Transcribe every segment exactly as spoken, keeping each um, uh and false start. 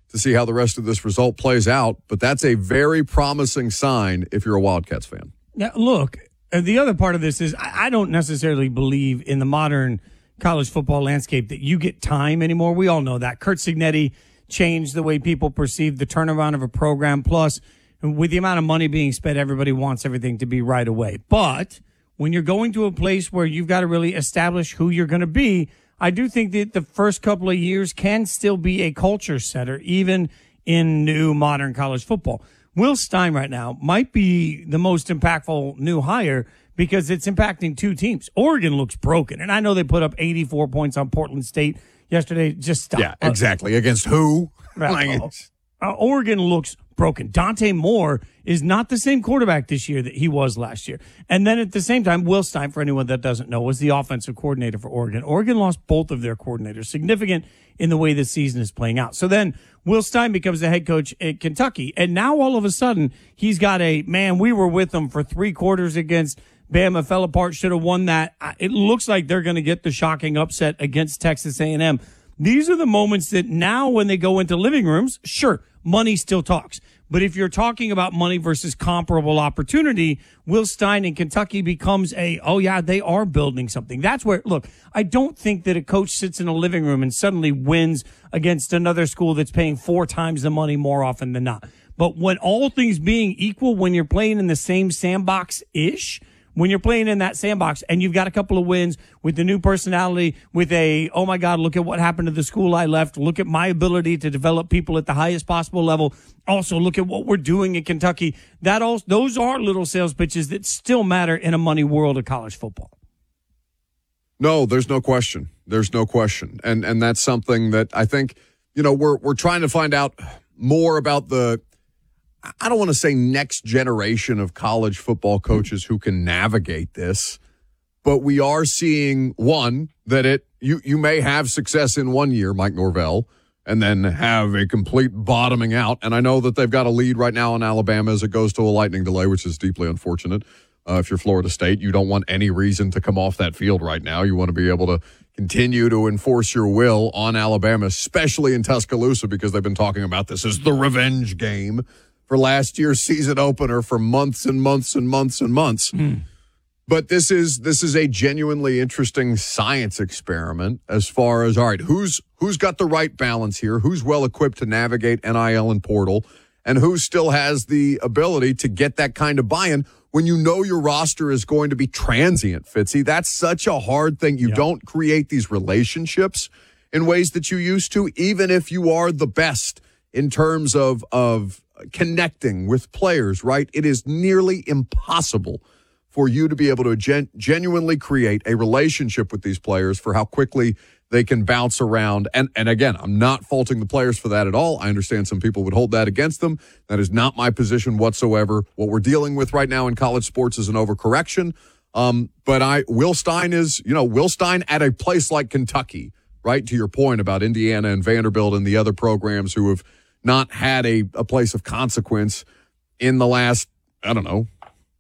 to see how the rest of this result plays out. But that's a very promising sign if you're a Wildcats fan. Yeah, look, the other part of this is I don't necessarily believe in the modern college football landscape that you get time anymore. We all know that. Curt Cignetti changed the way people perceive the turnaround of a program. Plus, with the amount of money being spent, everybody wants everything to be right away. But when you're going to a place where you've got to really establish who you're going to be, I do think that the first couple of years can still be a culture setter, even in new modern college football. Will Stein right now might be the most impactful new hire because it's impacting two teams. Oregon looks broken, and I know they put up eighty-four points on Portland State yesterday. Just stop. Yeah, exactly. Uh, Against who? Right. Uh, Oregon looks broken. Dante Moore is not the same quarterback this year that he was last year. And then at the same time, Will Stein, for anyone that doesn't know, was the offensive coordinator for Oregon. Oregon lost both of their coordinators, significant in the way the season is playing out. So then Will Stein becomes the head coach at Kentucky. And now all of a sudden, he's got a, man, we were with them for three quarters against Bama, fell apart, should have won that. It looks like they're going to get the shocking upset against Texas A and M. These are the moments that now when they go into living rooms, sure, money still talks. But if you're talking about money versus comparable opportunity, Will Stein in Kentucky becomes a, oh, yeah, they are building something. That's where, look, I don't think that a coach sits in a living room and suddenly wins against another school that's paying four times the money more often than not. But when all things being equal, when you're playing in the same sandbox-ish, when you're playing in that sandbox and you've got a couple of wins with the new personality, with a, oh, my God, look at what happened to the school I left. Look at my ability to develop people at the highest possible level. Also, look at what we're doing in Kentucky. That also, those are little sales pitches that still matter in a money world of college football. No, there's no question. There's no question. And and that's something that I think, you know, we're we're trying to find out more about the, I don't want to say next generation of college football coaches who can navigate this, but we are seeing, one, that it you you may have success in one year, Mike Norvell, and then have a complete bottoming out. And I know that they've got a lead right now in Alabama as it goes to a lightning delay, which is deeply unfortunate. Uh, if you're Florida State, you don't want any reason to come off that field right now. You want to be able to continue to enforce your will on Alabama, especially in Tuscaloosa, because they've been talking about this as the revenge game for last year's season opener for months and months and months and months. Mm. But this is this is a genuinely interesting science experiment as far as, all right, who's who's got the right balance here? Who's well equipped to navigate N I L and portal? And who still has the ability to get that kind of buy-in when you know your roster is going to be transient, Fitzy? That's such a hard thing. You yeah. don't create these relationships in ways that you used to, even if you are the best in terms of of connecting with players, right? It is nearly impossible for you to be able to gen- genuinely create a relationship with these players for how quickly they can bounce around. And, and again, I'm not faulting the players for that at all. I understand some people would hold that against them. That is not my position whatsoever. What we're dealing with right now in college sports is an overcorrection. Um, but I, Will Stein is, you know, Will Stein at a place like Kentucky, right? To your point about Indiana and Vanderbilt and the other programs who have not had a, a place of consequence in the last, I don't know,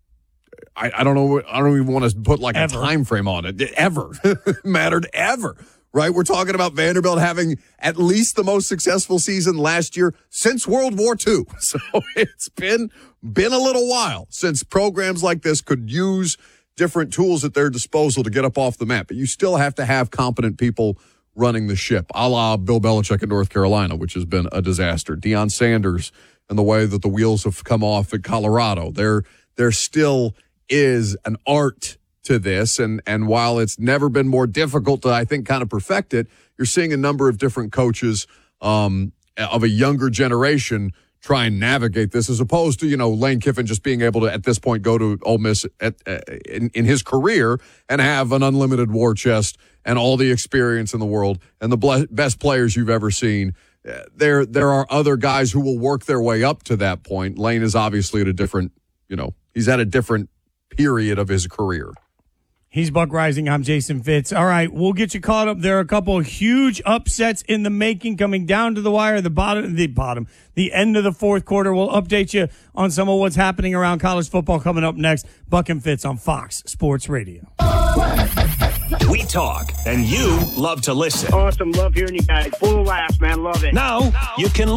I, I don't know, I don't even want to put like ever. a time frame on it. Ever. Mattered ever, right? We're talking about Vanderbilt having at least the most successful season last year since World War Two. So it's been, been a little while since programs like this could use different tools at their disposal to get up off the mat. But you still have to have competent people running the ship, a la Bill Belichick in North Carolina, which has been a disaster. Deion Sanders and the way that the wheels have come off at Colorado. There, there still is an art to this. And, and while it's never been more difficult to, I think, kind of perfect it, you're seeing a number of different coaches um, of a younger generation try and navigate this, as opposed to, you know, Lane Kiffin just being able to, at this point, go to Ole Miss at, uh, in, in his career and have an unlimited war chest and all the experience in the world and the ble- best players you've ever seen. Uh, there, there are other guys who will work their way up to that point. Lane is obviously at a different, you know, he's at a different period of his career. He's Buck Rising. I'm Jason Fitz. All right, we'll get you caught up. There are a couple of huge upsets in the making coming down to the wire, the bottom, the bottom, the end of the fourth quarter. We'll update you on some of what's happening around college football coming up next. Buck and Fitz on Fox Sports Radio. We talk, and you love to listen. Awesome. Love hearing you guys. Full of laughs, man. Love it. Now, you can